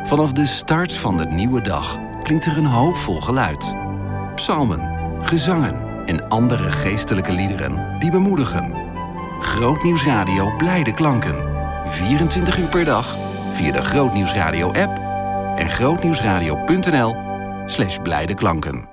Vanaf de start van de nieuwe dag klinkt er een hoopvol geluid. Psalmen, gezangen en andere geestelijke liederen die bemoedigen. Grootnieuwsradio Blijde Klanken. 24 uur per dag via de Grootnieuwsradio app en grootnieuwsradio.nl/blijde klanken.